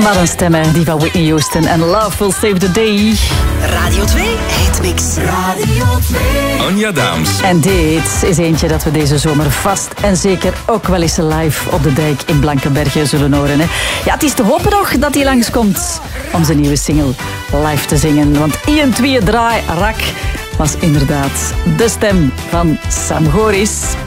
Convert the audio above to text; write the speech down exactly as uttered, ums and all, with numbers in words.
Wat een stemmen, die van Whitney Houston en Love Will Save the Day. Radio twee, Hitmix. Radio twee. Anja Daams. En dit is eentje dat we deze zomer vast en zeker ook wel eens live op de dijk in Blankenberge zullen horen. Hè. Ja, het is te hopen nog dat hij langskomt om zijn nieuwe single live te zingen. Want Ian Twee Draai Rak was inderdaad de stem van Sam Goris.